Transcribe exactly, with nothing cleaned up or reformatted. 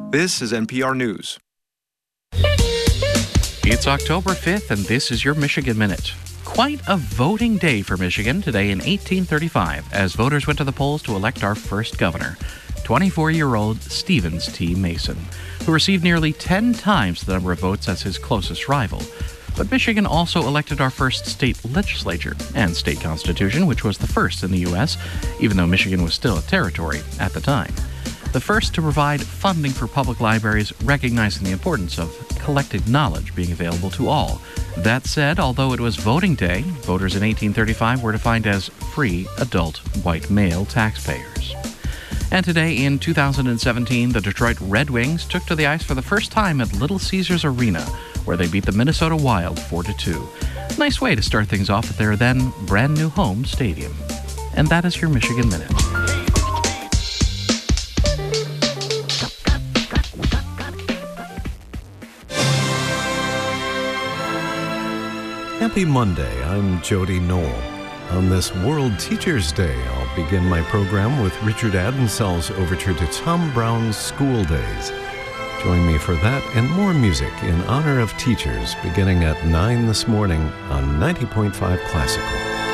This is N P R News. It's October fifth, and this is your Michigan Minute. Quite a voting day for Michigan today in eighteen thirty-five, as voters went to the polls to elect our first governor, twenty-four-year-old Stevens T. Mason, who received nearly ten times the number of votes as his closest rival. But Michigan also elected our first state legislature and state constitution, which was the first in the U S, even though Michigan was still a territory at the time. The first to provide funding for public libraries, recognizing the importance of collected knowledge being available to all. That said, although it was voting day, voters in eighteen thirty-five were defined as free, adult, white male taxpayers. And today, in two thousand seventeen, the Detroit Red Wings took to the ice for the first time at Little Caesars Arena, where they beat the Minnesota Wild four to two. Nice way to start things off at their then brand-new home stadium. And that is your Michigan Minute. Happy Monday, I'm Jody Knoll. On this World Teachers Day, I'll begin my program with Richard Adensell's overture to Tom Brown's School Days. Join me for that and more music in honor of teachers beginning at nine this morning on ninety point five Classical.